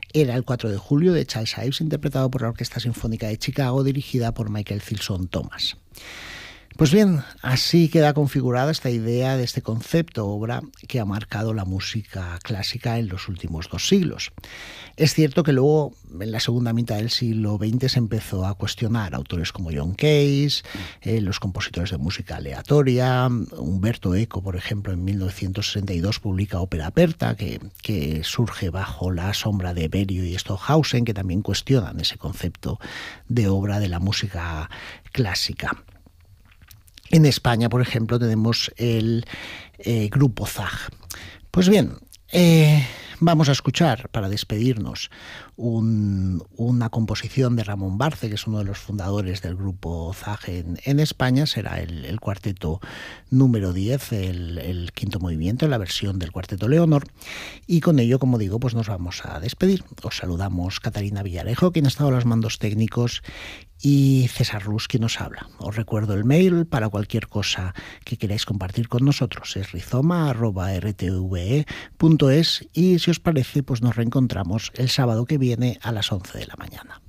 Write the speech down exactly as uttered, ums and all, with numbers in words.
era el cuatro de julio de Charles Ives, interpretado por la Orquesta Sinfónica de Chicago, dirigida por Michael Filson Thomas. Pues bien, así queda configurada esta idea de este concepto, obra que ha marcado la música clásica en los últimos dos siglos. Es cierto que luego, en la segunda mitad del siglo veinte, se empezó a cuestionar autores como John Cage, eh, los compositores de música aleatoria. Umberto Eco, por ejemplo, en mil novecientos sesenta y dos publica Ópera Aperta, que, que surge bajo la sombra de Berio y Stockhausen, que también cuestionan ese concepto de obra de la música clásica. En España, por ejemplo, tenemos el eh, Grupo Zag. Pues bien, eh, vamos a escuchar, para despedirnos, un, una composición de Ramón Barce, que es uno de los fundadores del Grupo Zag en, en España. Será el, el cuarteto número diez, el, el quinto movimiento, la versión del cuarteto Leonor. Y con ello, como digo, pues nos vamos a despedir. Os saludamos Catalina Villarejo, quien ha estado a los mandos técnicos, y César Rus, quien nos habla. Os recuerdo el mail para cualquier cosa que queráis compartir con nosotros. Es rizoma arroba r t v e punto es, y si os parece, pues nos reencontramos el sábado que viene a las once de la mañana.